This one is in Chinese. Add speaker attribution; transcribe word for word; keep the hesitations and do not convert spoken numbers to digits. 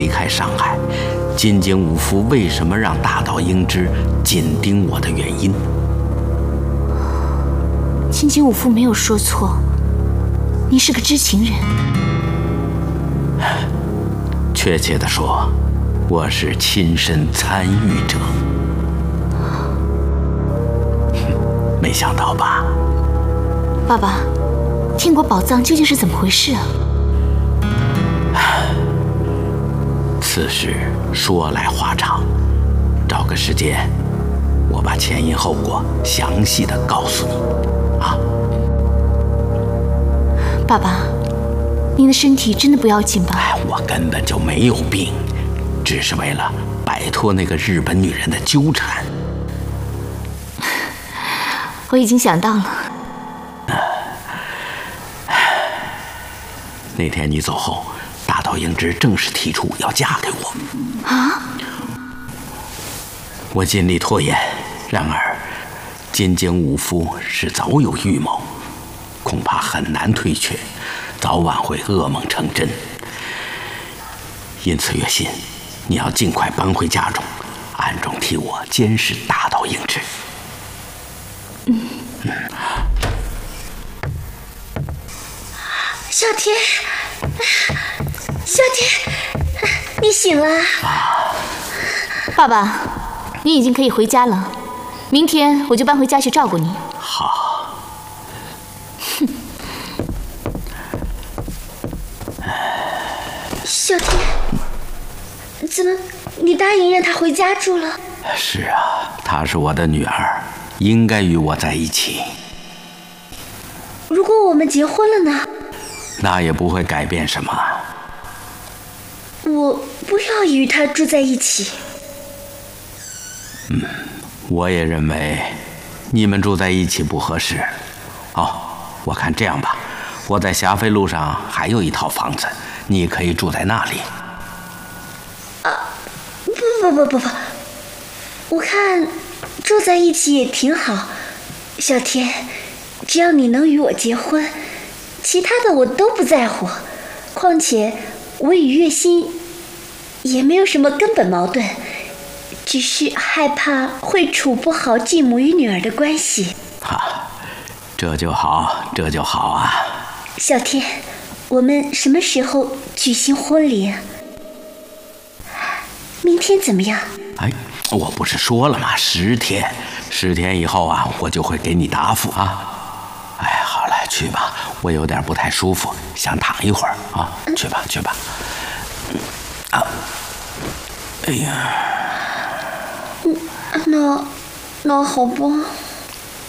Speaker 1: 离开上海，金井武夫为什么让大岛英之紧盯我的原因。
Speaker 2: 金井武夫没有说错，你是个知情人。
Speaker 1: 确切地说，我是亲身参与者。没想到吧？
Speaker 2: 爸爸，天国宝藏究竟是怎么回事啊？
Speaker 1: 此事说来话长，找个时间，我把前因后果详细的告诉你。啊，
Speaker 2: 爸爸，您的身体真的不要紧吧？
Speaker 1: 哎，我根本就没有病，只是为了摆脱那个日本女人的纠缠。
Speaker 2: 我已经想到了。
Speaker 1: 那天你走后，大岛英之正式提出要嫁给我。
Speaker 2: 啊！
Speaker 1: 我尽力拖延，然而金井武夫是早有预谋，恐怕很难推却，早晚会噩梦成真。因此，月信，你要尽快搬回家中，暗中替我监视大岛英之。
Speaker 2: 嗯。
Speaker 1: 嗯
Speaker 3: 小天，小天，你醒了。
Speaker 1: 啊，
Speaker 2: 爸爸，你已经可以回家了，明天我就搬回家去照顾你。
Speaker 1: 好。
Speaker 2: 哼。
Speaker 3: 小天，怎么你答应让她回家住了？
Speaker 1: 是啊，她是我的女儿，应该与我在一起。
Speaker 3: 如果我们结婚了呢？
Speaker 1: 那也不会改变什么。
Speaker 3: 我不要与他住在一起。
Speaker 1: 嗯，我也认为你们住在一起不合适。哦，我看这样吧，我在霞飞路上还有一套房子，你可以住在那里。
Speaker 3: 啊，不不不不不，我看住在一起也挺好。小天，只要你能与我结婚，其他的我都不在乎，况且我与月心也没有什么根本矛盾，只是害怕会处不好继母与女儿的关系。
Speaker 1: 哈，这就好，这就好啊。
Speaker 3: 小天，我们什么时候举行婚礼啊？明天怎么样？
Speaker 1: 哎，我不是说了吗？十天，十天以后啊，我就会给你答复啊。哎，好了，去吧，我有点不太舒服，想躺一会儿啊。去吧，去吧。啊，哎呀，
Speaker 3: 那那好吧。